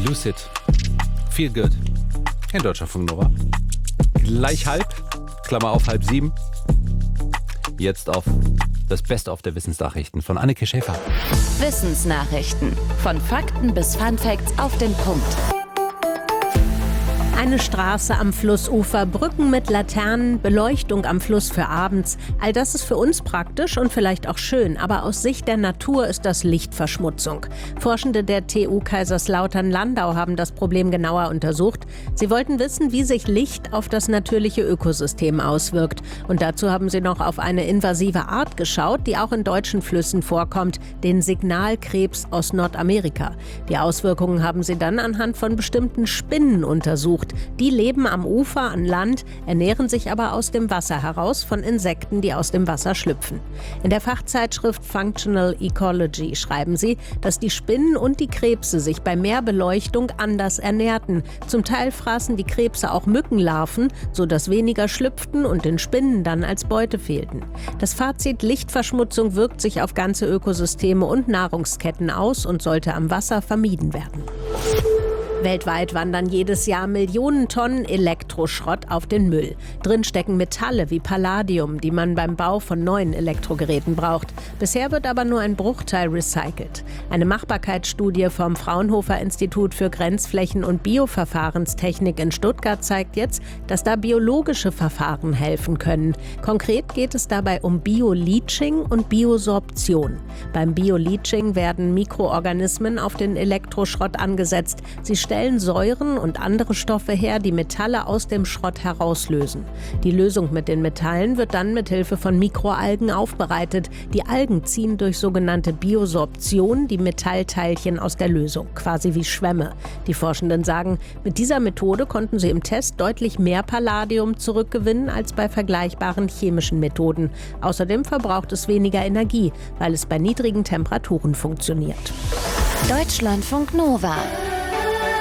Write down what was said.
Lucid. Feel good. In Deutschlandfunk Nova. Gleich halb, Klammer auf 6:30. Jetzt auf das Beste-of der Wissensnachrichten von Anneke Schäfer. Wissensnachrichten. Von Fakten bis Funfacts auf den Punkt. Eine Straße am Flussufer, Brücken mit Laternen, Beleuchtung am Fluss für abends. All das ist für uns praktisch und vielleicht auch schön, aber aus Sicht der Natur ist das Lichtverschmutzung. Forschende der TU Kaiserslautern-Landau haben das Problem genauer untersucht. Sie wollten wissen, wie sich Licht auf das natürliche Ökosystem auswirkt. Und dazu haben sie noch auf eine invasive Art geschaut, die auch in deutschen Flüssen vorkommt, den Signalkrebs aus Nordamerika. Die Auswirkungen haben sie dann anhand von bestimmten Spinnen untersucht. Die leben am Ufer, an Land, ernähren sich aber aus dem Wasser heraus von Insekten, die aus dem Wasser schlüpfen. In der Fachzeitschrift Functional Ecology schreiben sie, dass die Spinnen und die Krebse sich bei mehr Beleuchtung anders ernährten. Zum Teil fraßen die Krebse auch Mückenlarven, sodass weniger schlüpften und den Spinnen dann als Beute fehlten. Das Fazit: Lichtverschmutzung wirkt sich auf ganze Ökosysteme und Nahrungsketten aus und sollte am Wasser vermieden werden. Weltweit wandern jedes Jahr Millionen Tonnen Elektroschrott auf den Müll. Drin stecken Metalle wie Palladium, die man beim Bau von neuen Elektrogeräten braucht. Bisher wird aber nur ein Bruchteil recycelt. Eine Machbarkeitsstudie vom Fraunhofer Institut für Grenzflächen- und Bioverfahrenstechnik in Stuttgart zeigt jetzt, dass da biologische Verfahren helfen können. Konkret geht es dabei um Bioleaching und Biosorption. Beim Bioleaching werden Mikroorganismen auf den Elektroschrott angesetzt. Sie stellen Säuren und andere Stoffe her, die Metalle aus dem Schrott herauslösen. Die Lösung mit den Metallen wird dann mit Hilfe von Mikroalgen aufbereitet. Die Algen ziehen durch sogenannte Biosorption die Metallteilchen aus der Lösung, quasi wie Schwämme. Die Forschenden sagen, mit dieser Methode konnten sie im Test deutlich mehr Palladium zurückgewinnen als bei vergleichbaren chemischen Methoden. Außerdem verbraucht es weniger Energie, weil es bei niedrigen Temperaturen funktioniert. Deutschlandfunk Nova.